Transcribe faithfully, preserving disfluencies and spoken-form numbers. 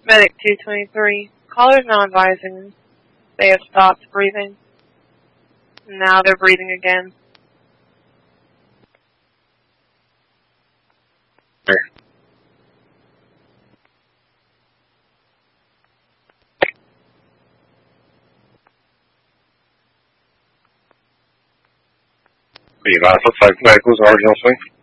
Medic two twenty-three. Callers now advising they have stopped breathing. Now they're breathing again. Be advised, looks like medical's already on swing.